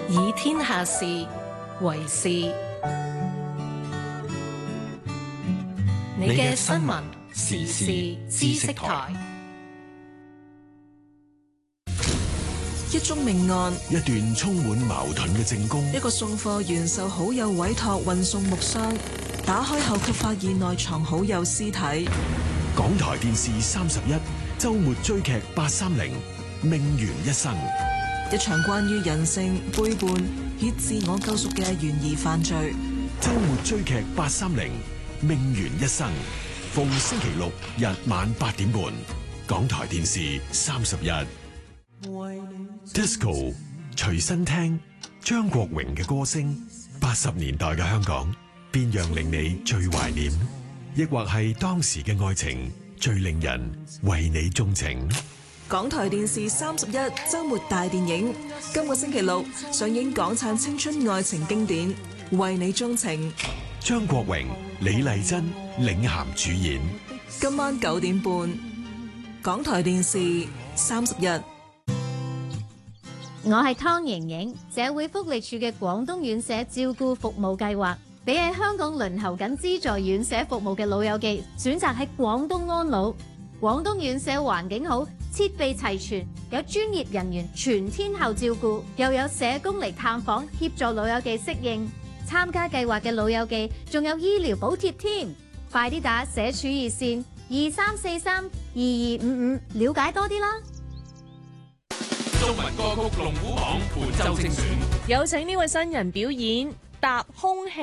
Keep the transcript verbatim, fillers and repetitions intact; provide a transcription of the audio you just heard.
以天下事為事。你嘅新聞時事知識台。 一宗命案， 一段充滿矛盾嘅證供， 一個送貨員受好友委託運送木箱，打開後卻發現內藏好友屍體。 港台電視三十一周末追劇八三零命懸一生， 一場關於人性背叛以自我救贖嘅懸疑犯罪。 周末追劇八三零命懸一生，逢星期六日晚八點半，港台電視三十一。Disco 隨身聽張國榮嘅歌聲，八十年代嘅香港，邊樣令你最懷念？亦或係當時嘅愛情最令人為你鍾情？ 港台電視三十一周末大電影，今個星期六上映港產青春愛情經典《為你鍾情》， 張國榮、李麗珍領銜主演。 今晚九點半，港台電視三十一。 我係湯瑩瑩，社會福利署嘅廣東院舍照顧服務計劃，俾喺香港輪候緊資助院舍服務嘅老友記選擇喺廣東安老。廣東院舍環境好，設備齊全，有專業人員全天候照顧，又有社工嚟探訪協助老友記適應。參加計劃嘅老友記仲有醫療補貼添，快啲打社署熱線二三四三二二五五了解多啲啦。 中文歌曲龍虎榜本周精選， 有請呢位新人表演《踏空氣》。